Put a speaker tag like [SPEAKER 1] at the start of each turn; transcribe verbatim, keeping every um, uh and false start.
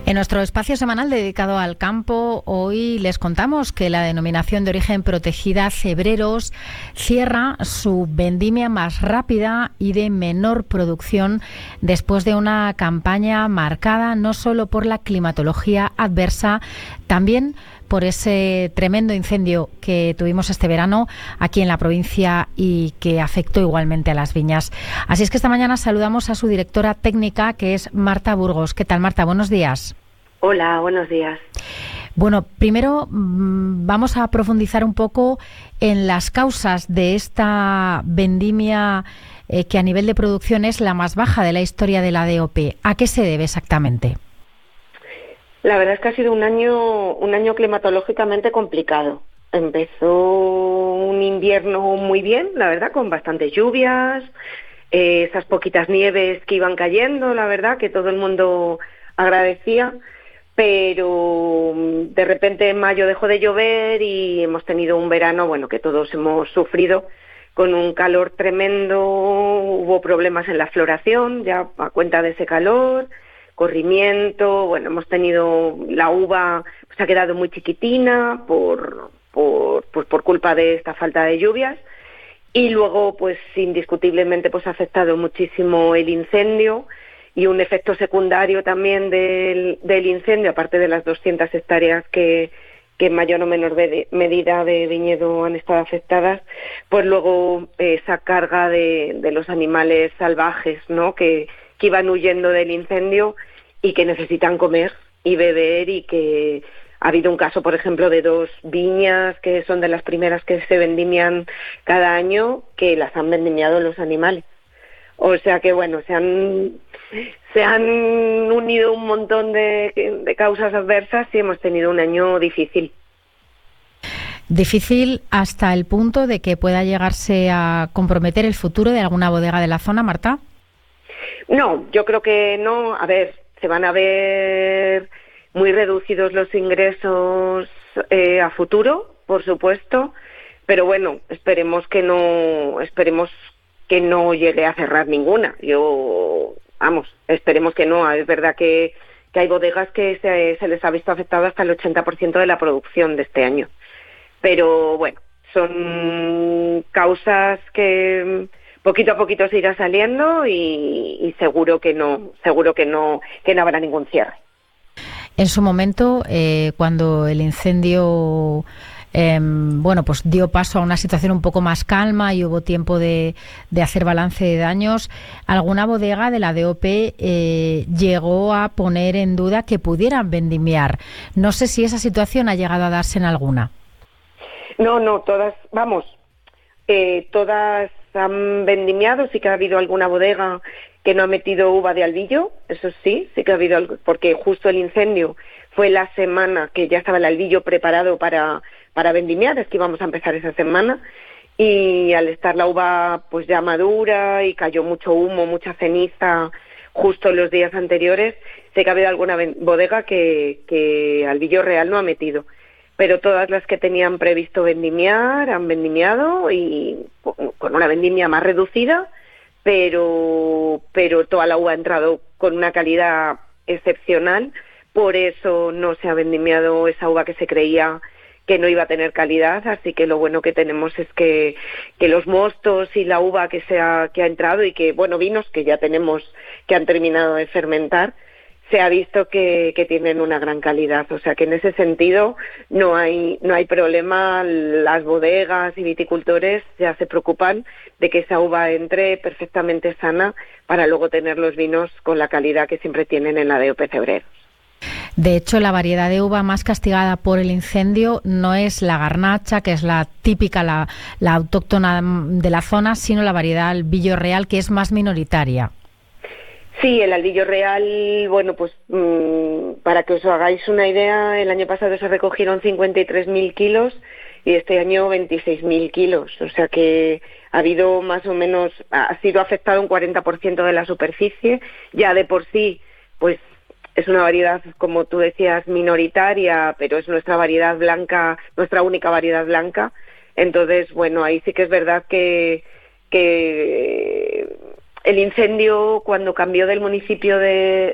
[SPEAKER 1] En nuestro espacio semanal dedicado al campo, hoy les contamos que la denominación de origen protegida Cebreros cierra su vendimia más rápida y de menor producción después de una campaña marcada no solo por la climatología adversa, también por ese tremendo incendio que tuvimos este verano aquí en la provincia y que afectó igualmente a las viñas. Así es que esta mañana saludamos a su directora técnica, que es Marta Burgos. ¿Qué tal, Marta? Buenos días.
[SPEAKER 2] Hola, buenos días.
[SPEAKER 1] Bueno, primero mmm, vamos a profundizar un poco en las causas de esta vendimia eh, que a nivel de producción es la más baja de la historia de la D O P. ¿A qué se debe exactamente?
[SPEAKER 2] La verdad es que ha sido un año, un año climatológicamente complicado. Empezó un invierno muy bien, la verdad, con bastantes lluvias, eh, esas poquitas nieves que iban cayendo, la verdad, que todo el mundo agradecía, pero de repente en mayo dejó de llover y hemos tenido un verano, bueno, que todos hemos sufrido, con un calor tremendo. Hubo problemas en la floración, ya a cuenta de ese calor, corrimiento, bueno, hemos tenido la uva, pues ha quedado muy chiquitina por, por, pues por culpa de esta falta de lluvias, y luego pues indiscutiblemente pues ha afectado muchísimo el incendio y un efecto secundario también del, del incendio, aparte de las doscientas hectáreas que, que en mayor o menor medida de viñedo han estado afectadas, pues luego esa carga de, de los animales salvajes, ¿no?, que, que iban huyendo del incendio y que necesitan comer y beber, y que ha habido un caso, por ejemplo, de dos viñas que son de las primeras que se vendimian cada año, que las han vendimiado los animales. O sea que, bueno, se han, se han unido un montón de, de causas adversas y hemos tenido un año difícil.
[SPEAKER 1] Difícil hasta el punto de que pueda llegarse a comprometer el futuro de alguna bodega de la zona, Marta.
[SPEAKER 2] No, yo creo que no. A ver, se van a ver muy reducidos los ingresos eh, a futuro, por supuesto, pero bueno, esperemos que no, esperemos que no llegue a cerrar ninguna. Yo, vamos, esperemos que no. Es verdad que, que hay bodegas que se, se les ha visto afectado hasta el ochenta por ciento de la producción de este año, pero bueno, son causas que poquito a poquito se irá saliendo y, y seguro que no, seguro que no, que no habrá ningún cierre.
[SPEAKER 1] En su momento, eh, cuando el incendio eh, bueno, pues dio paso a una situación un poco más calma y hubo tiempo de, de hacer balance de daños, alguna bodega de la D O P eh, llegó a poner en duda que pudieran vendimiar. No sé si esa situación ha llegado a darse en alguna.
[SPEAKER 2] No, no, todas, vamos, eh, todas han vendimiado. Sí que ha habido alguna bodega que no ha metido uva de albillo, eso sí, sí que ha habido algo, porque justo el incendio fue la semana que ya estaba el albillo preparado para, para vendimiar, es que íbamos a empezar esa semana, y al estar la uva pues ya madura y cayó mucho humo, mucha ceniza justo en los días anteriores, sé que ha habido alguna bodega que, que albillo real no ha metido. Pero todas las que tenían previsto vendimiar han vendimiado, y con una vendimia más reducida, pero, pero toda la uva ha entrado con una calidad excepcional. Por eso no se ha vendimiado esa uva que se creía que no iba a tener calidad. Así que lo bueno que tenemos es que, que los mostos y la uva que, se ha, que ha entrado, y que, bueno, vinos que ya tenemos que han terminado de fermentar, se ha visto que, que tienen una gran calidad. O sea que en ese sentido no hay, no hay problema. Las bodegas y viticultores ya se preocupan de que esa uva entre perfectamente sana para luego tener los vinos con la calidad que siempre tienen en la D O P Cebreros.
[SPEAKER 1] De hecho, la variedad de uva más castigada por el incendio no es la garnacha, que es la típica, la, la autóctona de la zona, sino la variedad albillo real, que es más minoritaria.
[SPEAKER 2] Sí, el albillo real, bueno, pues mmm, para que os hagáis una idea, el año pasado se recogieron cincuenta y tres mil kilos y este año veintiséis mil kilos. O sea que ha habido más o menos, ha sido afectado un cuarenta por ciento de la superficie. Ya de por sí, pues es una variedad, como tú decías, minoritaria, pero es nuestra variedad blanca, nuestra única variedad blanca. Entonces, bueno, ahí sí que es verdad que, que el incendio, cuando cambió del municipio de,